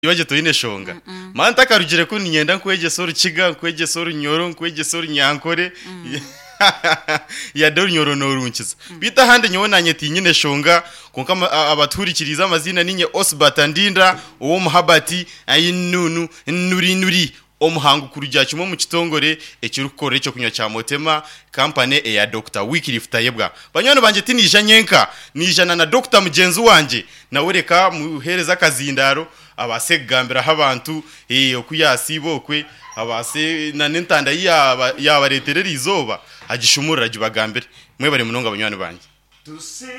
Iwaje toine shonga. Manta karugire ko ninyenda nkwegesora kiga nkwegesora nyoro nkwegesora nyankore. Ya dor nyoro no runkiza. Bita hande nyonanye tinyine shonga konka abaturikiriza amazina ninye Osbatandinda uwo muhabati ayinunu nuri omuhangu kurujya cyumo mu kitongore ekirukore cyo kunya cya Motema company ya Dr. Wycliffe Tayebwa banywana banje tinija nyenka nijana na Dr. mugenzi wanje nawe reka muhereza kazindaro abasegambira habantu okuyasibokwe abase na nentanda yabareterera izoba agishumura jibagambire mwe bari munonga banywana banje